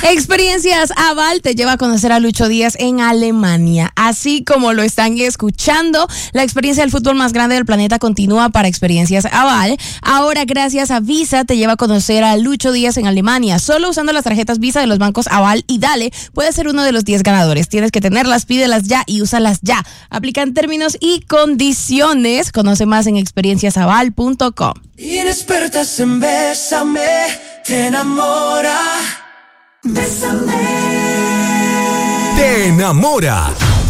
Experiencias Aval te lleva a conocer a Lucho Díaz en Alemania. Así como lo están escuchando, la experiencia del fútbol más grande del planeta continúa para Experiencias Aval. Ahora, gracias a Visa, te lleva a conocer a Lucho Díaz en Alemania. Solo usando las tarjetas Visa de los bancos Aval y Dale, puedes ser uno de los 10 ganadores. Tienes que tenerlas, pídelas ya y úsalas ya. Aplican términos y condiciones. Conoce más en experienciasaval.com. Inexpertas en Bésame, te enamora. Bésame. Te enamora.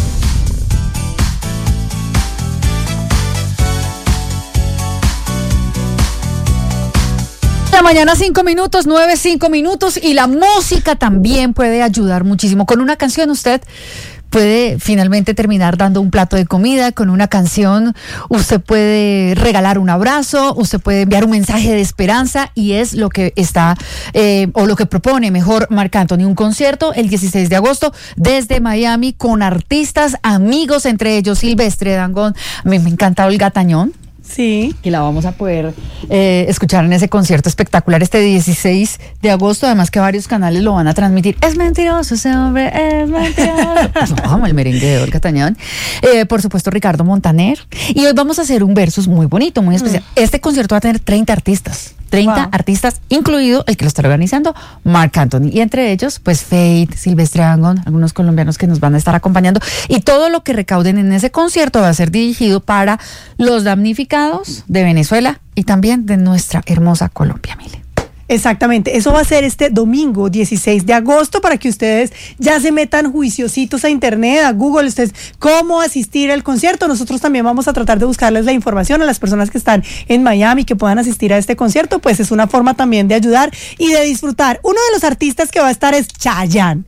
La mañana 5 minutos, 9:05 minutos, y la música también puede ayudar muchísimo. Con una canción usted puede finalmente terminar dando un plato de comida. Con una canción usted puede regalar un abrazo, usted puede enviar un mensaje de esperanza, y es lo que está o lo que propone mejor Marc Anthony, un concierto el 16 de agosto desde Miami con artistas amigos, entre ellos Silvestre Dangond. A mí me encanta Olga Tañón. Sí. Y la vamos a poder escuchar en ese concierto espectacular este 16 de agosto. Además que varios canales lo van a transmitir. Es mentiroso ese hombre, es mentiroso. Vamos, el merengue de Olga Tañón. Por supuesto, Ricardo Montaner. Y hoy vamos a hacer un versus muy bonito, muy especial. Este concierto va a tener 30 artistas. 30 artistas, incluido el que lo está organizando, Marc Anthony. Y entre ellos, pues Feid, Silvestre Dangond, algunos colombianos que nos van a estar acompañando. Y todo lo que recauden en ese concierto va a ser dirigido para los damnificados de Venezuela y también de nuestra hermosa Colombia, Mile. Exactamente, eso va a ser este domingo 16 de agosto para que ustedes ya se metan juiciositos a internet, a Google, ustedes cómo asistir al concierto. Nosotros también vamos a tratar de buscarles la información a las personas que están en Miami que puedan asistir a este concierto, pues es una forma también de ayudar y de disfrutar. Uno de los artistas que va a estar es Chayanne.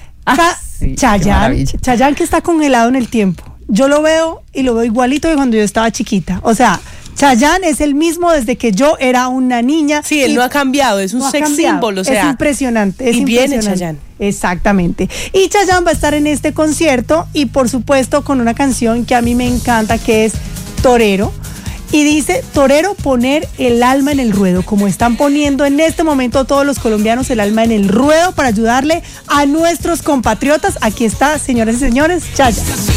Sí, Chayanne que está congelado en el tiempo. Yo lo veo y lo veo igualito que cuando yo estaba chiquita, o sea, Chayanne es el mismo desde que yo era una niña. Sí, él no ha cambiado, es un sex symbol, o sea. Es impresionante. Y viene Chayanne. Exactamente. Y Chayanne va a estar en este concierto y por supuesto con una canción que a mí me encanta, que es Torero. Y dice, torero, poner el alma en el ruedo, como están poniendo en este momento todos los colombianos el alma en el ruedo para ayudarle a nuestros compatriotas. Aquí está, señoras y señores, Chayanne.